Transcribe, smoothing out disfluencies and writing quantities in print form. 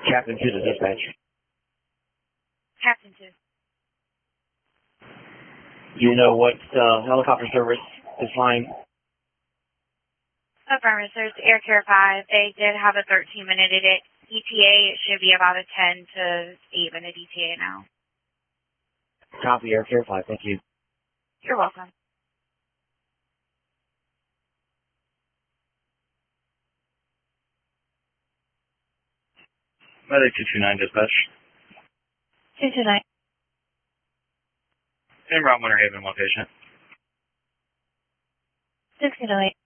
Captain 2 to dispatch. Captain 2. Do you know what helicopter service is flying? Affirmative, sir. It's Air Care 5. They did have a 13-minute ETA. It should be about a 10 to 8-minute ETA now. Copy, Air Care 5. Thank you. You're welcome. Medic 229 dispatch. 229. En route Winter Haven, one patient. 1608.